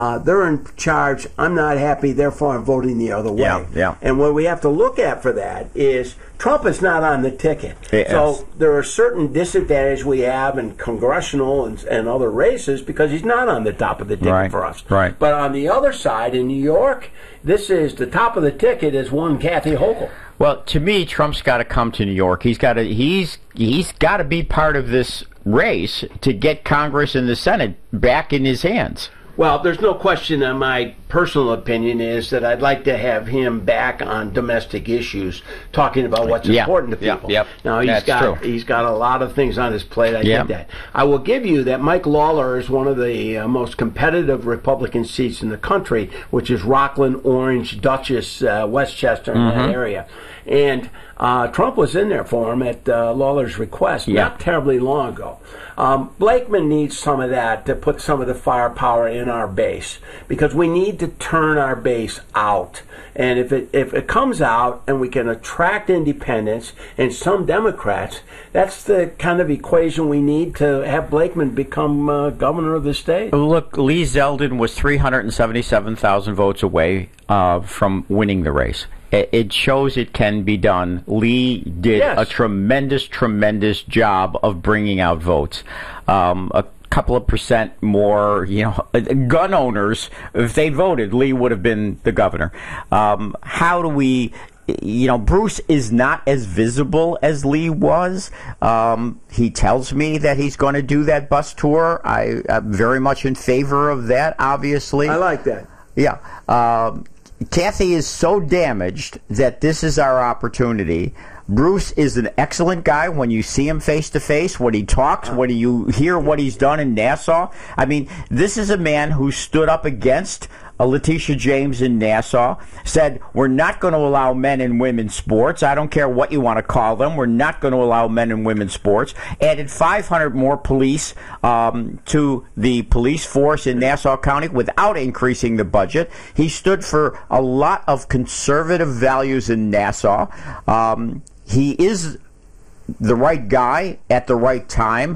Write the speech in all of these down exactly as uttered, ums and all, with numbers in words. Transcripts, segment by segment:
Uh, they're in charge. I'm not happy, therefore I'm voting the other way. Yeah, yeah. And what we have to look at for that is Trump is not on the ticket. Yes. So there are certain disadvantages we have in congressional and, and other races because he's not on the top of the ticket right, for us. Right. But on the other side, in New York, this is the top of the ticket is one Kathy Hochul. Well, to me, Trump's got to come to New York. He's got to he's he's got to be part of this race to get Congress and the Senate back in his hands. Well, there's no question that my personal opinion is that I'd like to have him back on domestic issues, talking about what's yeah. important to people. Yeah, yep. Now he's That's got true. he's got a lot of things on his plate. I yeah. get that. I will give you that Mike Lawler is one of the uh, most competitive Republican seats in the country, which is Rockland, Orange, Dutchess, uh, Westchester, in mm-hmm. that area. And uh, Trump was in there for him at uh, Lawler's request yeah. not terribly long ago. Um, Blakeman needs some of that to put some of the firepower in our base because we need to turn our base out. And if it if it comes out and we can attract independents and some Democrats, that's the kind of equation we need to have Blakeman become uh, governor of the state. Look, Lee Zeldin was three hundred seventy-seven thousand votes away uh, from winning the race. It shows it can be done. Lee did yes. a tremendous, tremendous job of bringing out votes. Um, a couple of percent more, you know, gun owners, if they voted, Lee would have been the governor. Um, how do we... You know, Bruce is not as visible as Lee was. Um, he tells me that he's going to do that bus tour. I, I'm very much in favor of that, obviously. I like that. Yeah. Um, Kathy is so damaged that this is our opportunity. Bruce is an excellent guy when you see him face to face, when he talks, when you hear what he's done in Nassau. I mean, this is a man who stood up against uh, Letitia James in Nassau, said, we're not going to allow men and women sports. I don't care what you want to call them. We're not going to allow men and women sports. Added five hundred more police um, to the police force in Nassau County without increasing the budget. He stood for a lot of conservative values in Nassau. Um, he is the right guy at the right time,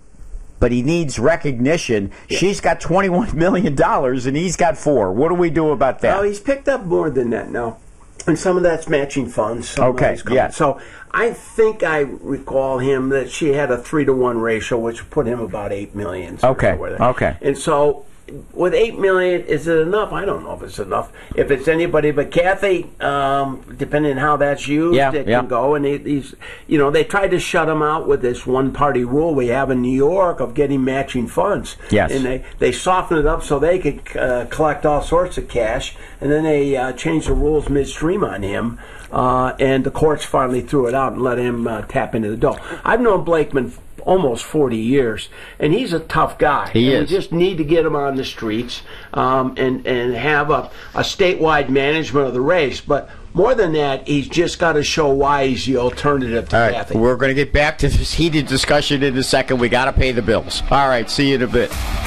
but he needs recognition. Yeah. She's got twenty-one million dollars and he's got four. What do we do about that? Well, he's picked up more than that now. And some of that's matching funds. Some okay, yeah. So I think I recall him that she had a three to one ratio, which put him about eight million. Okay, okay. And so with eight million, is it enough? I don't know if it's enough. If it's anybody but Kathy, um, depending on how that's used, yeah, it yeah. can go. And he, he's, you know, they tried to shut him out with this one-party rule we have in New York of getting matching funds. Yes. And they, they softened it up so they could uh, collect all sorts of cash, and then they uh, changed the rules midstream on him. Uh, and the courts finally threw it out and let him uh, tap into the dough. I've known Blakeman almost forty years, and he's a tough guy. He and is. We just need to get him on the streets um, and, and have a, a statewide management of the race. But more than that, he's just got to show why he's the alternative to All right, Kathy. we're going to get back to this heated discussion in a second. We got to pay the bills. All right, see you in a bit.